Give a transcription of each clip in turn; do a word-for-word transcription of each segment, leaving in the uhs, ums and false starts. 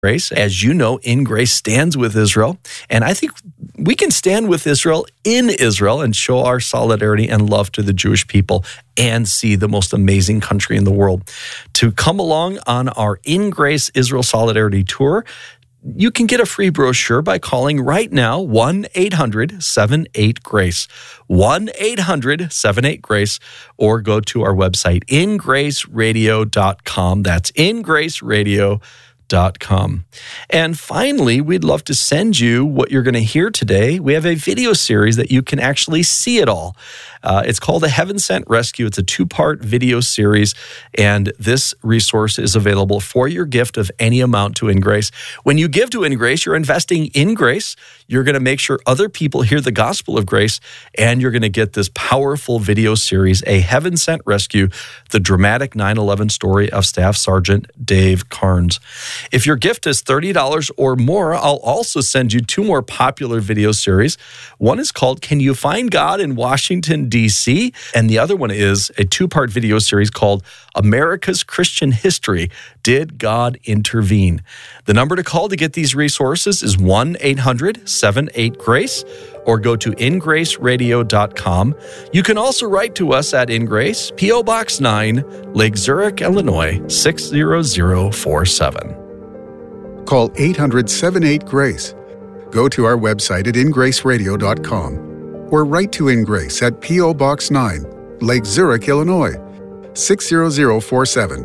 Grace. As you know, In Grace stands with Israel, and I think we can stand with Israel in Israel and show our solidarity and love to the Jewish people and see the most amazing country in the world. To come along on our In Grace Israel Solidarity Tour, you can get a free brochure by calling right now one eight hundred seven eight GRACE, one eight hundred seven eight GRACE, or go to our website, in grace radio dot com. That's in grace radio dot com. Dot com. And finally, we'd love to send you what you're going to hear today. We have a video series that you can actually see it all. Uh, it's called A Heaven Sent Rescue. It's a two-part video series, and this resource is available for your gift of any amount to In Grace. When you give to In Grace, you're investing in grace. You're going to make sure other people hear the gospel of grace, and you're going to get this powerful video series, A Heaven Sent Rescue, the dramatic nine eleven story of Staff Sergeant Dave Carnes. If your gift is thirty dollars or more, I'll also send you two more popular video series. One is called Can You Find God in Washington, D C? And the other one is a two-part video series called America's Christian History, Did God Intervene? The number to call to get these resources is one eight hundred seven eight GRACE, or go to in grace radio dot com. You can also write to us at In Grace, P O Box nine, Lake Zurich, Illinois, six zero zero four seven. Call eight hundred seven eight GRACE. Go to our website at in grace radio dot com or write to In Grace at P O Box nine, Lake Zurich, Illinois, six zero zero four seven.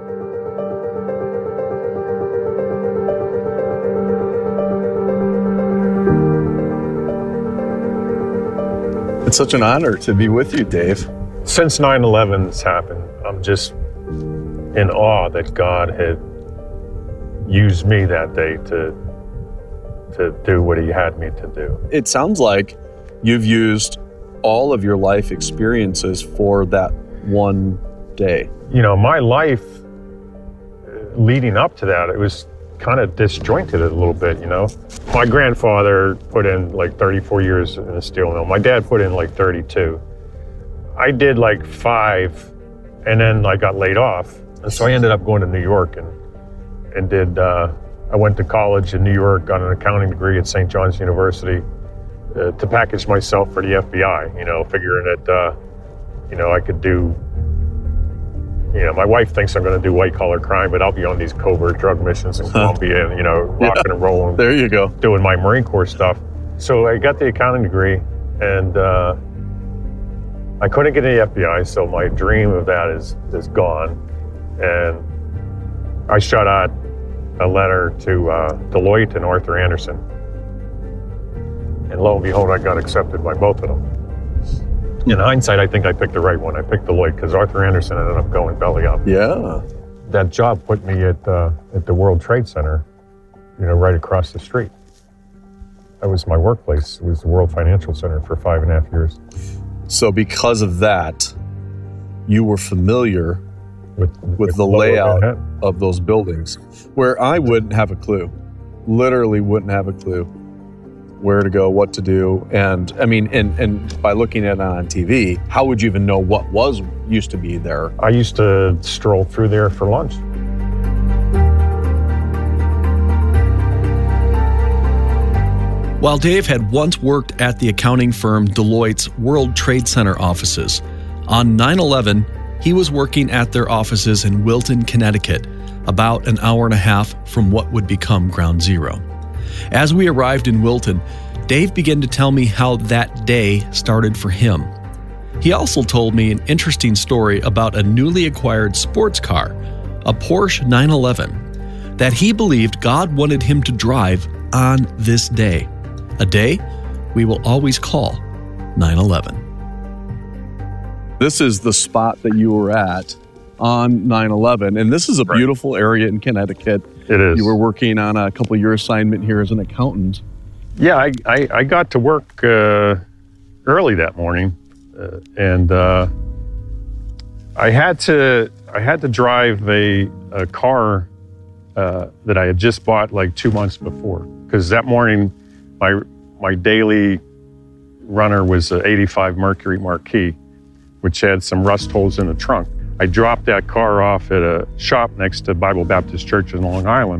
It's such an honor to be with you, Dave. Since nine eleven has happened, I'm just in awe that God had used me that day to to do what he had me to do. It sounds like you've used all of your life experiences for that one day. You know, my life leading up to that, it was kind of disjointed a little bit, you know. My grandfather put in like thirty-four years in a steel mill. My dad put in like thirty-two. I did like five, and then I got laid off. And so I ended up going to New York and and did, uh, I went to college in New York, got an accounting degree at Saint John's University uh, to package myself for the F B I, you know, figuring that, uh, you know, I could do, you know, my wife thinks I'm going to do white collar crime, but I'll be on these covert drug missions in Colombia and, you know, rocking yeah, and rolling. There you go. Doing my Marine Corps stuff. So I got the accounting degree, and uh, I couldn't get into the F B I, so my dream of that is is gone. And I shot out a letter to uh, Deloitte and Arthur Andersen. And lo and behold, I got accepted by both of them. In hindsight, I think I picked the right one. I picked Deloitte because Arthur Andersen ended up going belly up. Yeah. That job put me at uh, at the World Trade Center, you know, right across the street. That was my workplace. It was the World Financial Center for five and a half years. So because of that, you were familiar with, with, with the layout of those buildings, where I wouldn't have a clue, literally wouldn't have a clue where to go, what to do. And I mean, and, and by looking at it on T V, how would you even know what was used to be there? I used to stroll through there for lunch. While Dave had once worked at the accounting firm Deloitte's World Trade Center offices, on nine eleven, he was working at their offices in Wilton, Connecticut, about an hour and a half from what would become Ground Zero. As we arrived in Wilton, Dave began to tell me how that day started for him. He also told me an interesting story about a newly acquired sports car, a Porsche nine eleven, that he believed God wanted him to drive on this day, a day we will always call nine eleven. This is the spot that you were at on nine eleven, and this is a beautiful area in Connecticut. It is. You were working on a couple year assignment here as an accountant. Yeah, I, I, I got to work uh, early that morning, uh, and uh, I had to I had to drive a, a car uh, that I had just bought like two months before, because that morning my my daily runner was an eighty-five Mercury Marquis, which had some rust holes in the trunk. I dropped that car off at a shop next to Bible Baptist Church in Long Island,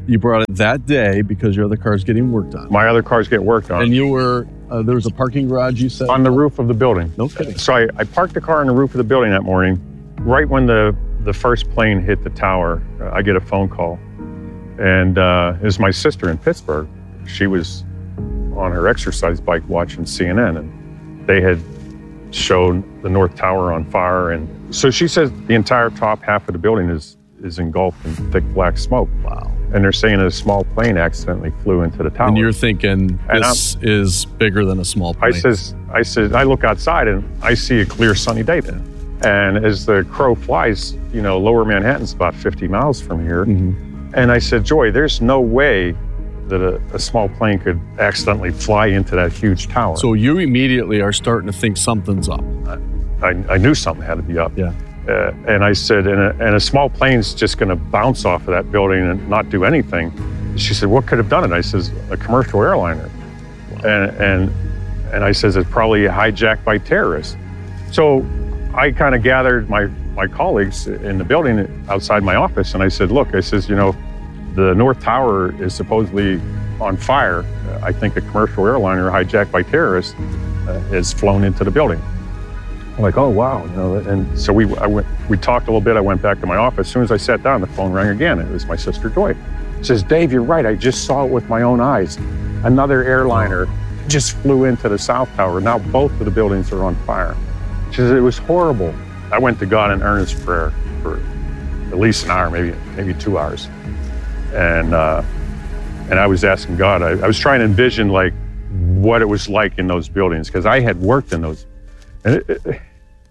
You brought it that day because your other car's getting worked on. My other cars get worked on. And you were, uh, there was a parking garage, you said? On the roof of the building. No kidding. So I, I parked the car on the roof of the building that morning. Right when the, the first plane hit the tower, uh, I get a phone call. And uh, it was my sister in Pittsburgh. She was on her exercise bike watching C N N, and they had shown the North Tower on fire. And so she says the entire top half of the building is, is engulfed in thick black smoke. Wow. And they're saying a small plane accidentally flew into the tower. And you're thinking, this is bigger than a small plane. I says, I says, I look outside and I see a clear sunny day then. And as the crow flies, you know, Lower Manhattan's about fifty miles from here. Mm-hmm. And I said, Joy, there's no way that a, a small plane could accidentally fly into that huge tower. So you immediately are starting to think something's up. I, I knew something had to be up. Yeah. Uh, and I said, and a, and a small plane's just going to bounce off of that building and not do anything. She said, what could have done it? I says, a commercial airliner. Wow. And, and, and I says, it's probably hijacked by terrorists. So I kind of gathered my, my colleagues in the building outside my office, and I said, look, I says, you know, the North Tower is supposedly on fire. I think a commercial airliner hijacked by terrorists uh, has flown into the building. I'm like, oh, wow. You know, and so we I went, we talked a little bit. I went back to my office. As soon as I sat down, the phone rang again. It was my sister, Joy. She says, Dave, you're right. I just saw it with my own eyes. Another airliner just flew into the South Tower. Now both of the buildings are on fire. She says, it was horrible. I went to God in earnest prayer for at least an hour, maybe maybe two hours. And uh, and I was asking God, I, I was trying to envision like what it was like in those buildings, because I had worked in those. And it, it, it,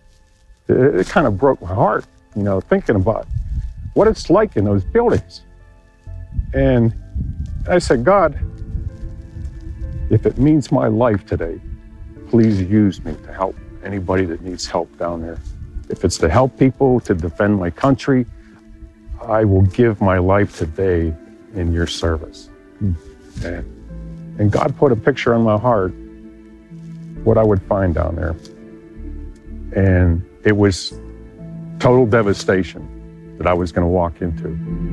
it kind of broke my heart, you know, thinking about what it's like in those buildings. And I said, God, if it means my life today, please use me to help anybody that needs help down there. If it's to help people, to defend my country, I will give my life today in your service. Hmm. And, and God put a picture on my heart what I would find down there. And it was total devastation that I was going to walk into.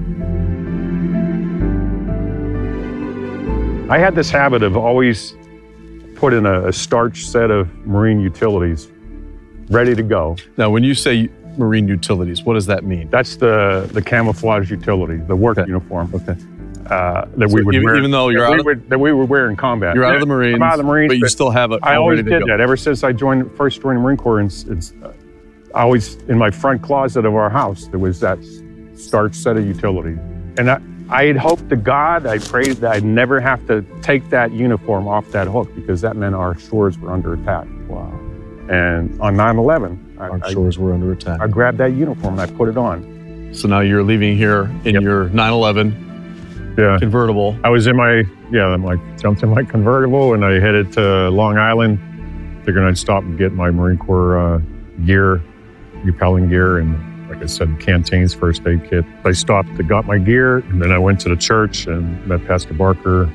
I had this habit of always putting a, a starch set of marine utilities ready to go. Now, when you say marine utilities, what does that mean? That's the, the camouflage utility, the work okay. uniform. Okay. Uh, that so we would even, wear, even though you're out we of, would, that we would wear in combat. You're out of the Marines, I'm out of the Marines, but you still have it. I always ready did to go. that ever since I joined, first joined the Marine Corps. It's, it's uh, always in my front closet of our house. There was that starch set of utilities, and I, I had hoped to God, I prayed that I'd never have to take that uniform off that hook, because that meant our shores were under attack. Wow. And on nine eleven, our I, shores were under attack. I grabbed that uniform and I put it on. So now you're leaving here in Yep. your nine eleven Yeah. convertible. I was in my, yeah, I'm like, jumped in my convertible and I headed to Long Island, figuring I'd stop and get my Marine Corps uh, gear, repelling gear, and like I said, canteens, first aid kit. I stopped, I got my gear, and then I went to the church and met Pastor Barker.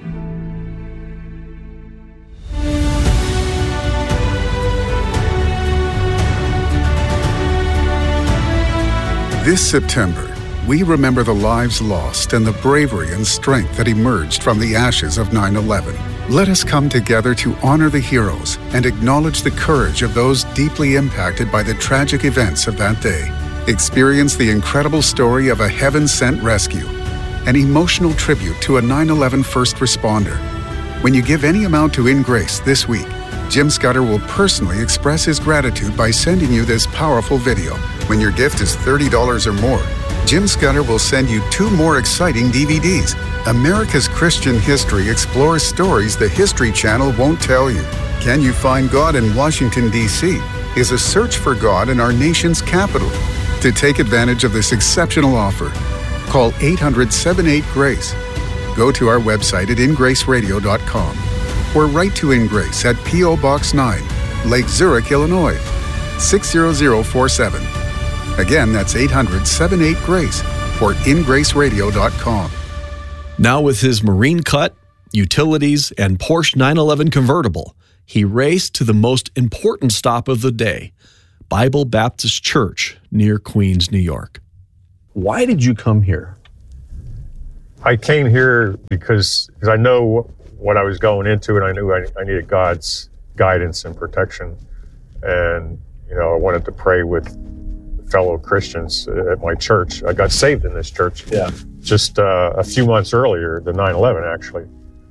This September, we remember the lives lost and the bravery and strength that emerged from the ashes of nine eleven. Let us come together to honor the heroes and acknowledge the courage of those deeply impacted by the tragic events of that day. Experience the incredible story of a heaven-sent rescue, an emotional tribute to a nine eleven first responder. When you give any amount to In Grace this week, Jim Scudder will personally express his gratitude by sending you this powerful video. When your gift is thirty dollars or more, Jim Scudder will send you two more exciting D V Ds. America's Christian History explores stories the History Channel won't tell you. Can You Find God in Washington, D C? Is a search for God in our nation's capital. To take advantage of this exceptional offer, call eight hundred, seven eight, GRACE. Go to our website at in grace radio dot com or write to In Grace at P O Box nine, Lake Zurich, Illinois, six zero zero four seven. Again, that's eight hundred, seven eight, GRACE or in grace radio dot com. Now with his Marine Cut, utilities, and Porsche nine eleven convertible, he raced to the most important stop of the day, Bible Baptist Church near Queens, New York. Why did you come here? I came here because, because I know what I was going into, and I knew I, I needed God's guidance and protection. And, you know, I wanted to pray with fellow Christians at my church. I got saved in this church Yeah. just uh, a few months earlier, the nine eleven actually.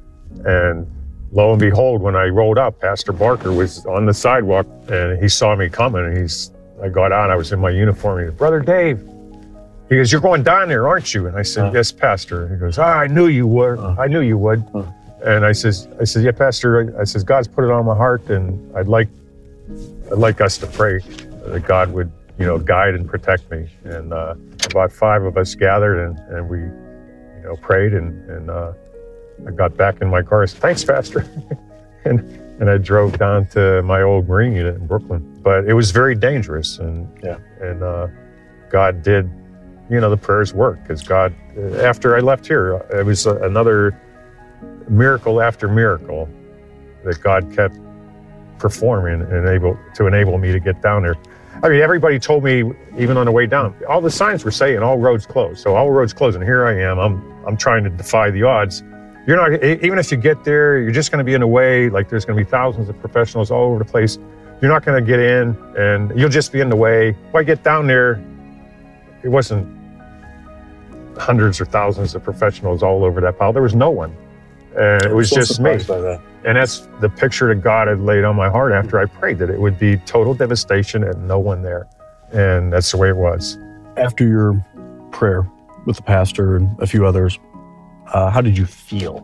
And lo and behold, when I rolled up, Pastor Barker was on the sidewalk and he saw me coming, and he's, I got out, I was in my uniform, and he goes, "Brother Dave," he goes, "You're going down there, aren't you?" And I said, uh, "Yes, Pastor." He goes, "Ah, I knew you would. Uh, I knew you would." Uh, and I says, I said, "Yeah, Pastor." I says, "God's put it on my heart, and I'd like, I'd like us to pray that God would, you know, guide and protect me." And uh, about five of us gathered, and, and we, you know, prayed, and, and uh, I got back in my car. I said, "Thanks, Pastor," and and I drove down to my old Marine unit in Brooklyn. But it was very dangerous, and yeah, and uh, God did, you know, the prayers work, because God, after I left here, it was another miracle after miracle that God kept performing and able to enable me to get down there. I mean, everybody told me, even on the way down, all the signs were saying all roads closed. So all roads closed, and here I am. I'm I'm trying to defy the odds. You're not, even if you get there, you're just going to be in the way. Like, there's going to be thousands of professionals all over the place. You're not going to get in, and you'll just be in the way. If I get down there, it wasn't hundreds or thousands of professionals all over that pile. There was no one. And it was so just me. That. And that's the picture that God had laid on my heart after I prayed, that it would be total devastation and no one there. And that's the way it was. After your prayer with the pastor and a few others, uh, how did you feel?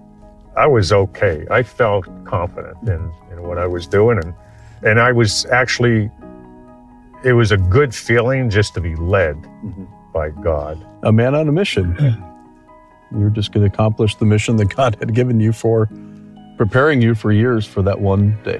I was okay. I felt confident in, in what I was doing. And, and I was actually, it was a good feeling just to be led mm-hmm. by God. A man on a mission. You're just going to accomplish the mission that God had given you for preparing you for years for that one day.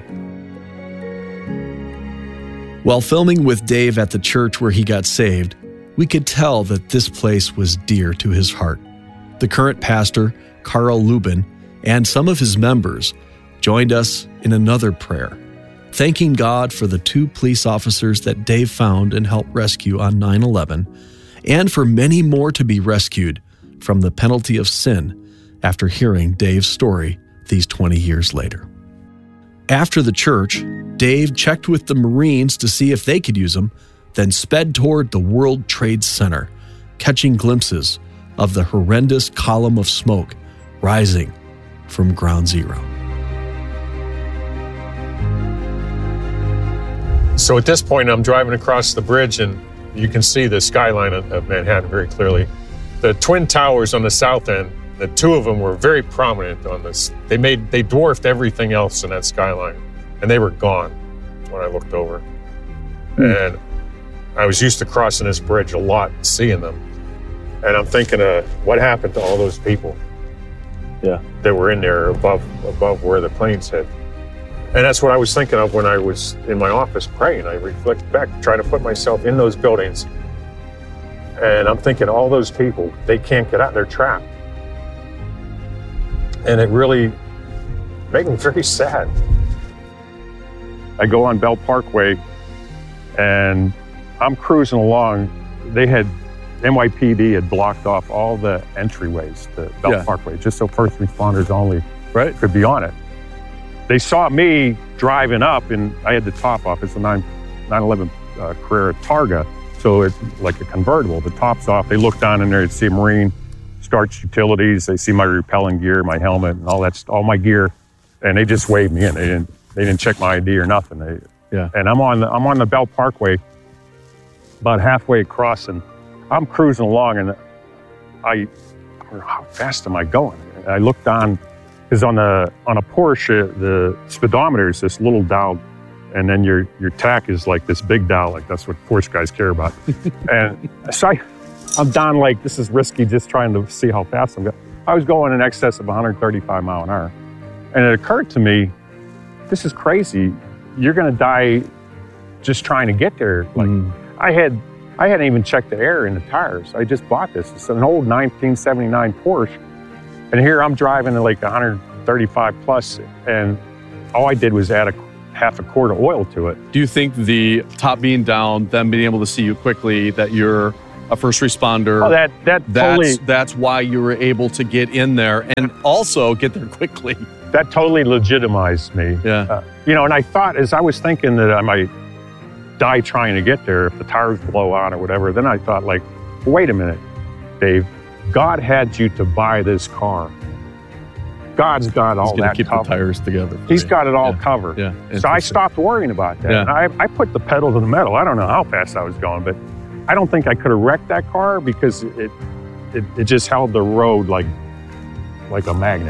While filming with Dave at the church where he got saved, we could tell that this place was dear to his heart. The current pastor, Carl Lubin, and some of his members joined us in another prayer, thanking God for the two police officers that Dave found and helped rescue on nine eleven, and for many more to be rescued from the penalty of sin after hearing Dave's story these twenty years later. After the church, Dave checked with the Marines to see if they could use him, then sped toward the World Trade Center, catching glimpses of the horrendous column of smoke rising from Ground Zero. So at this point, I'm driving across the bridge, and you can see the skyline of, of Manhattan very clearly. The Twin Towers on the south end, the two of them were very prominent on this. They made, they dwarfed everything else in that skyline, and they were gone when I looked over. Mm. And I was used to crossing this bridge a lot, seeing them. And I'm thinking, uh, what happened to all those people yeah. that were in there above, above where the planes hit? And that's what I was thinking of when I was in my office praying. I reflect back, trying to put myself in those buildings. And I'm thinking, all those people, they can't get out, they're trapped. And it really made me very sad. I go on Bell Parkway, and I'm cruising along. They had, N Y P D had blocked off all the entryways to Bell yeah. Parkway, just so first responders only right. could be on it. They saw me driving up, and I had the top off. It's a nine eleven uh, Carrera Targa. So it's like a convertible. The top's off. They look down in there, they see a Marine, starts utilities. They see my repelling gear, my helmet, and all that, all my gear, and they just waved me in. They didn't, they didn't check my I D or nothing. They, yeah. And I'm on, the, I'm on the Bell Parkway, about halfway across, and I'm cruising along, and I, how fast am I going? And I look down, because on the on a Porsche, the speedometer is this little dial. And then your your tack is like this big dial, like that's what Porsche guys care about. And so I, I'm down like, this is risky, just trying to see how fast I'm going. I was going in excess of one thirty-five mile an hour. And it occurred to me, this is crazy. You're gonna die just trying to get there. Like mm. I had, I hadn't even checked the air in the tires. I just bought this. It's an old nineteen seventy-nine Porsche. And here I'm driving at like one thirty-five plus, and all I did was add a half a quart of oil to it. Do you think the top being down, them being able to see you quickly, that your a first responder. Oh, that that that's, totally that's why you were able to get in there and also get there quickly. That totally legitimized me. Yeah. Uh, you know, and I thought as I was thinking that I might die trying to get there if the tires blow out or whatever, then I thought like, wait a minute, Dave, God had you to buy this car. God's got all He's gonna that keep covered. the tires together. He's you. got it all yeah. covered. Yeah. So I stopped worrying about that. Yeah. And I, I put the pedal to the metal. I don't know how fast I was going, but I don't think I could have wrecked that car because it it, it just held the road like like a magnet.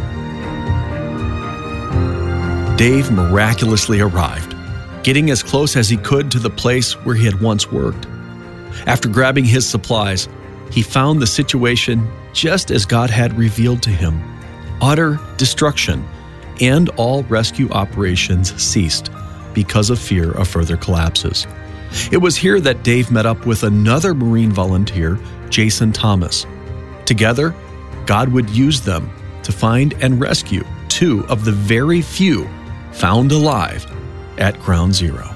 Dave miraculously arrived, getting as close as he could to the place where he had once worked. After grabbing his supplies, he found the situation just as God had revealed to him. Utter destruction, and all rescue operations ceased because of fear of further collapses. It was here that Dave met up with another Marine volunteer, Jason Thomas. Together, God would use them to find and rescue two of the very few found alive at Ground Zero.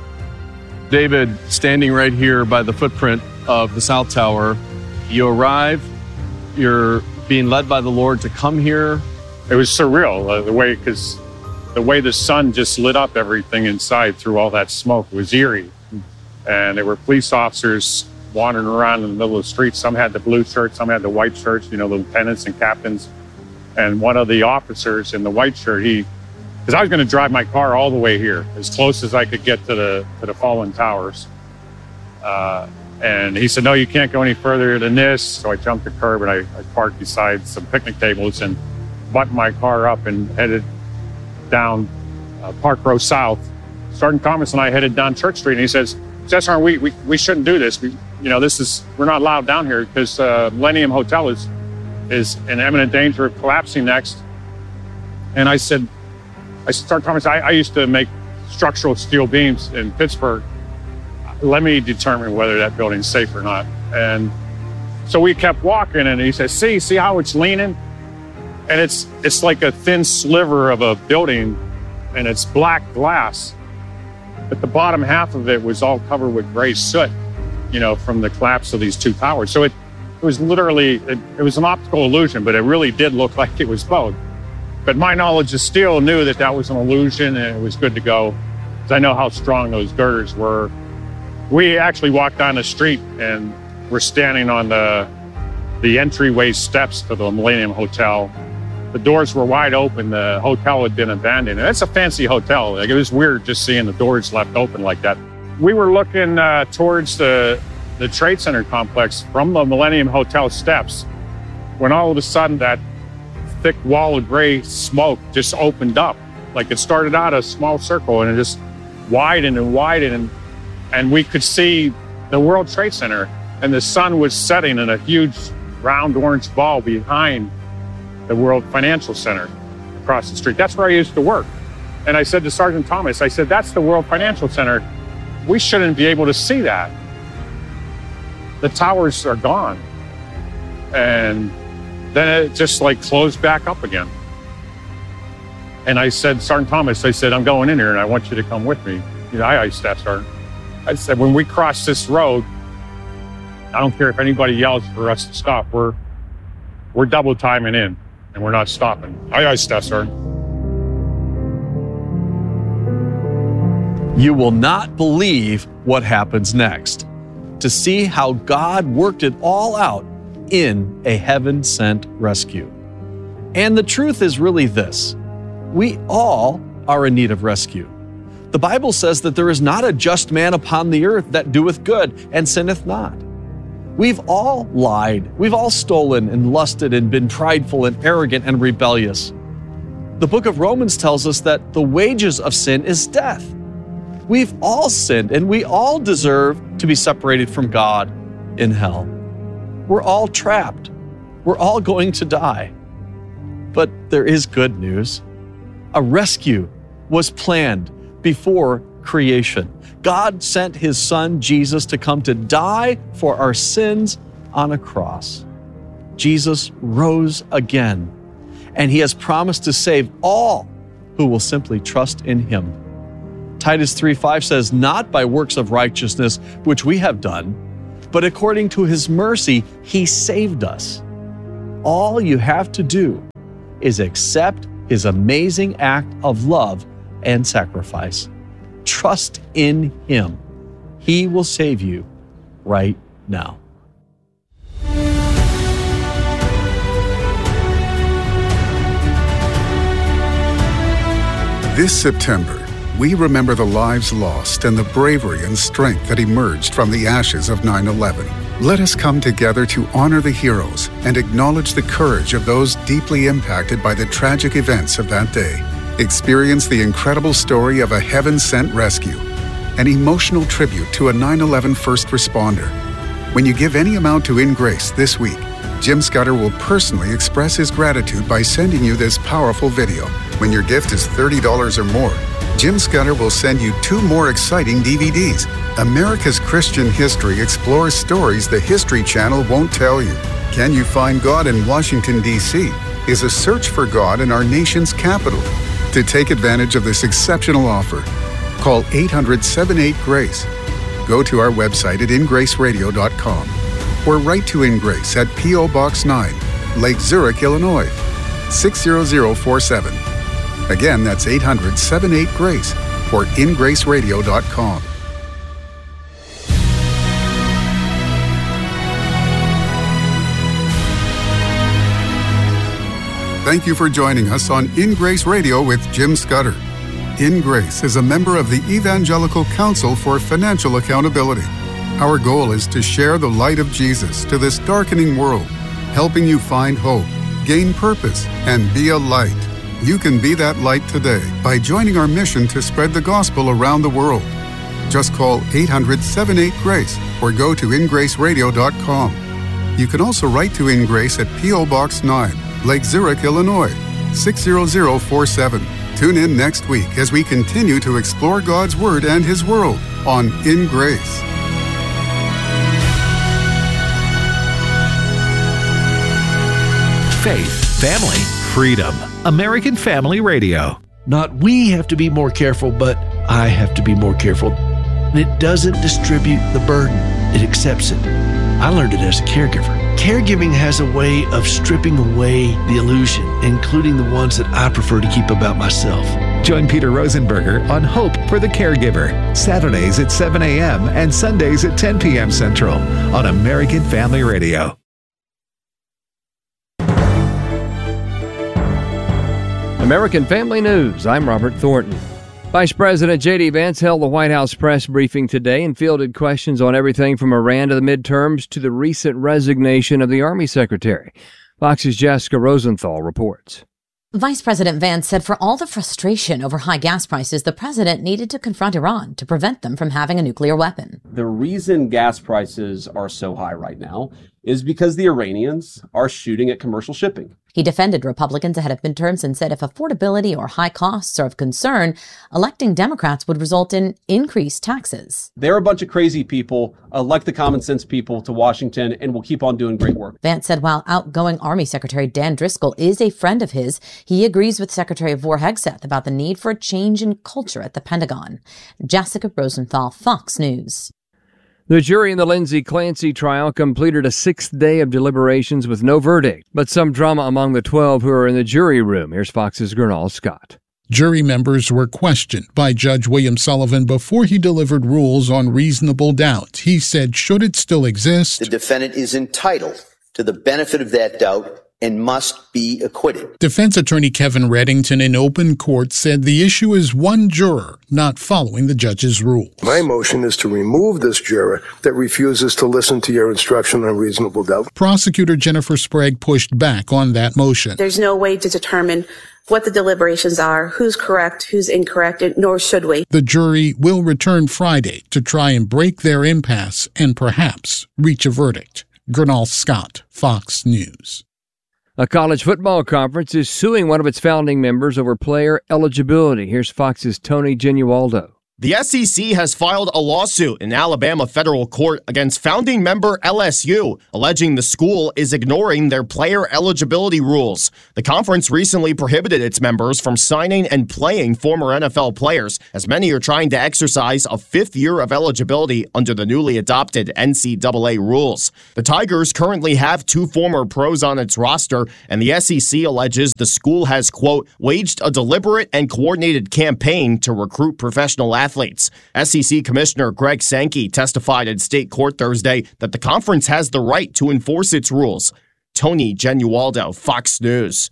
David, standing right here by the footprint of the South Tower, you arrive, you're being led by the Lord to come here. It was surreal, uh, the way, because the way the sun just lit up everything inside through all that smoke was eerie. And there were police officers wandering around in the middle of the street. Some had the blue shirts, some had the white shirts, you know, the lieutenants and captains. And one of the officers in the white shirt, he, because I was going to drive my car all the way here, as close as I could get to the to the fallen towers. Uh, and he said, no, you can't go any further than this. So I jumped the curb and I, I parked beside some picnic tables and buttoned my car up and headed down uh, Park Row South. Sergeant Thomas and I headed down Church Street, and he says, Cesar, we, we we shouldn't do this. We, you know, this is, we're not allowed down here because uh, Millennium Hotel is is in imminent danger of collapsing next. And I said, I said, Sergeant Thomas, I, I used to make structural steel beams in Pittsburgh. Let me determine whether that building's safe or not. And so we kept walking, and he said, see, see how it's leaning? And it's it's like a thin sliver of a building, and it's black glass. But the bottom half of it was all covered with gray soot, you know, from the collapse of these two towers. So it, it was literally, it, it was an optical illusion, but it really did look like it was both. But my knowledge of steel knew that that was an illusion, and it was good to go, because I know how strong those girders were. We actually walked down the street, and we're standing on the, the entryway steps to the Millennium Hotel. The doors were wide open. The hotel had been abandoned. And it's a fancy hotel. Like, it was weird just seeing the doors left open like that. We were looking uh, towards the, the Trade Center complex from the Millennium Hotel steps when all of a sudden that thick wall of gray smoke just opened up. Like, it started out a small circle and it just widened and widened. And, and we could see the World Trade Center, and the sun was setting in a huge round orange ball behind the World Financial Center across the street. That's where I used to work. And I said to Sergeant Thomas, I said, that's the World Financial Center. We shouldn't be able to see that. The towers are gone. And then it just like closed back up again. And I said, Sergeant Thomas, I said, I'm going in here and I want you to come with me. You know, I, I Staff Sergeant. I said, when we cross this road, I don't care if anybody yells for us to stop. We're, we're double timing in. And we're not stopping. Aye, aye, Staff Sergeant. You will not believe what happens next. To see how God worked it all out in a heaven-sent rescue. And the truth is really this: we all are in need of rescue. The Bible says that there is not a just man upon the earth that doeth good and sinneth not. We've all lied. We've all stolen and lusted and been prideful and arrogant and rebellious. The book of Romans tells us that the wages of sin is death. We've all sinned, and we all deserve to be separated from God in hell. We're all trapped. We're all going to die. But there is good news. A rescue was planned before creation. God sent his son, Jesus, to come to die for our sins on a cross. Jesus rose again, and he has promised to save all who will simply trust in him. Titus three five says, not by works of righteousness which we have done, but according to his mercy, he saved us. All you have to do is accept his amazing act of love and sacrifice. Trust in him. He will save you right now. This September, we remember the lives lost and the bravery and strength that emerged from the ashes of nine eleven. Let us come together to honor the heroes and acknowledge the courage of those deeply impacted by the tragic events of that day. Experience the incredible story of a heaven-sent rescue, an emotional tribute to a nine eleven first responder. When you give any amount to In Grace this week, Jim Scudder will personally express his gratitude by sending you this powerful video. When your gift is thirty dollars or more, Jim Scudder will send you two more exciting D V Ds. America's Christian History explores stories the History Channel won't tell you. Can You Find God in Washington, D C is a search for God in our nation's capital. To take advantage of this exceptional offer, call eight hundred, seven eight, GRACE. Go to our website at in grace radio dot com or write to In Grace at P O Box nine, Lake Zurich, Illinois, six zero zero four seven. Again, that's eight hundred, seven eight, GRACE or in grace radio dot com. Thank you for joining us on In Grace Radio with Jim Scudder. In Grace is a member of the Evangelical Council for Financial Accountability. Our goal is to share the light of Jesus to this darkening world, helping you find hope, gain purpose, and be a light. You can be that light today by joining our mission to spread the gospel around the world. Just call eight hundred, seven eight, GRACE or go to in grace radio dot com. You can also write to In Grace at P O Box nine, Lake Zurich, Illinois, six zero zero four seven. Tune in next week as we continue to explore God's Word and His world on In Grace. Faith, family, freedom. American Family Radio. Not we have to be more careful, but I have to be more careful. It doesn't distribute the burden. It accepts it. I learned it as a caregiver. Caregiving has a way of stripping away the illusion, including the ones that I prefer to keep about myself. Join Peter Rosenberger on Hope for the Caregiver, Saturdays at seven a.m. and Sundays at ten p.m. Central on American Family Radio. American Family News, I'm Robert Thornton. Vice President J D. Vance held the White House press briefing today and fielded questions on everything from Iran to the midterms to the recent resignation of the Army Secretary. Fox's Jessica Rosenthal reports. Vice President Vance said for all the frustration over high gas prices, the president needed to confront Iran to prevent them from having a nuclear weapon. The reason gas prices are so high right now is because the Iranians are shooting at commercial shipping. He defended Republicans ahead of midterms and said if affordability or high costs are of concern, electing Democrats would result in increased taxes. They're a bunch of crazy people, elect the common sense people to Washington, and will keep on doing great work. Vance said while outgoing Army Secretary Dan Driscoll is a friend of his, he agrees with Secretary of War Hegseth about the need for a change in culture at the Pentagon. Jessica Rosenthal, Fox News. The jury in the Lindsay Clancy trial completed a sixth day of deliberations with no verdict, but some drama among the twelve who are in the jury room. Here's Fox's Gernal Scott. Jury members were questioned by Judge William Sullivan before he delivered rules on reasonable doubt. He said, should it still exist, the defendant is entitled to the benefit of that doubt and must be acquitted. Defense attorney Kevin Reddington in open court said the issue is one juror not following the judge's rule. My motion is to remove this juror that refuses to listen to your instruction on reasonable doubt. Prosecutor Jennifer Sprague pushed back on that motion. There's no way to determine what the deliberations are, who's correct, who's incorrect, nor should we. The jury will return Friday to try and break their impasse and perhaps reach a verdict. Gernal Scott, Fox News. A college football conference is suing one of its founding members over player eligibility. Here's Fox's Tony Genualdo. The S E C has filed a lawsuit in Alabama federal court against founding member L S U, alleging the school is ignoring their player eligibility rules. The conference recently prohibited its members from signing and playing former N F L players, as many are trying to exercise a fifth year of eligibility under the newly adopted N C double A rules. The Tigers currently have two former pros on its roster, and the S E C alleges the school has, quote, waged a deliberate and coordinated campaign to recruit professional athletes. Athletes. S E C Commissioner Greg Sankey testified in state court Thursday that the conference has the right to enforce its rules. Tony Genualdo, Fox News.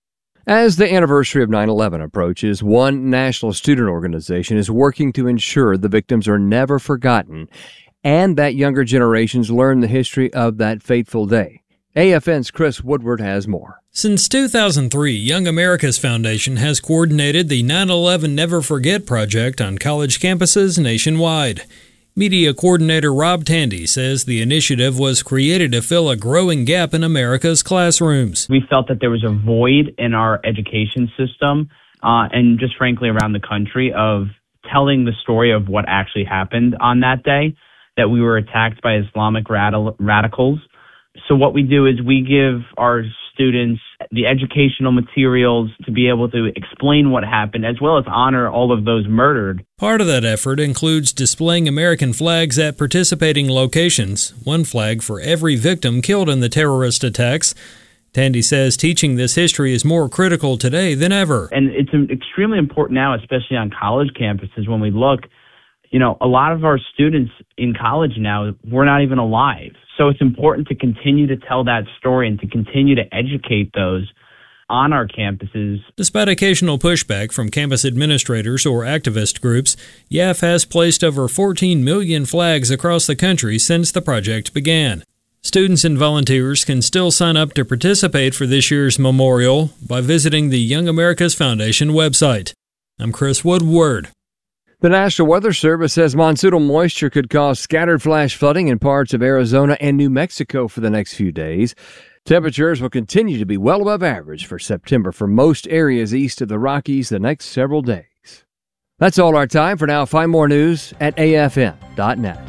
As the anniversary of nine eleven approaches, one national student organization is working to ensure the victims are never forgotten and that younger generations learn the history of that fateful day. A F N's Chris Woodward has more. Since two thousand three, Young America's Foundation has coordinated the nine eleven Never Forget project on college campuses nationwide. Media coordinator Rob Tandy says the initiative was created to fill a growing gap in America's classrooms. We felt that there was a void in our education system uh, and just frankly around the country of telling the story of what actually happened on that day, that we were attacked by Islamic radi- radicals. So what we do is we give our students the educational materials to be able to explain what happened, as well as honor all of those murdered. Part of that effort includes displaying American flags at participating locations, one flag for every victim killed in the terrorist attacks. Tandy says teaching this history is more critical today than ever. And it's extremely important now, especially on college campuses, when we look, you know, a lot of our students in college now, we're not even alive. So it's important to continue to tell that story and to continue to educate those on our campuses. Despite occasional pushback from campus administrators or activist groups, Y A F has placed over fourteen million flags across the country since the project began. Students and volunteers can still sign up to participate for this year's memorial by visiting the Young America's Foundation website. I'm Chris Woodward. The National Weather Service says monsoonal moisture could cause scattered flash flooding in parts of Arizona and New Mexico for the next few days. Temperatures will continue to be well above average for September for most areas east of the Rockies the next several days. That's all our time for now. Find more news at A F N dot net.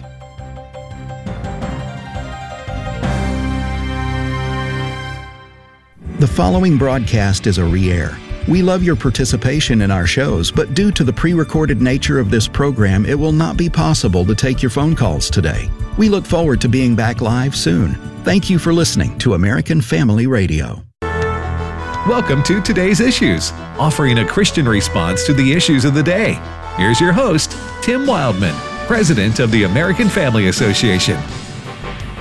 The following broadcast is a re-air. We love your participation in our shows, but due to the pre-recorded nature of this program, it will not be possible to take your phone calls today. We look forward to being back live soon. Thank you for listening to American Family Radio. Welcome to Today's Issues, offering a Christian response to the issues of the day. Here's your host, Tim Wildman, President of the American Family Association.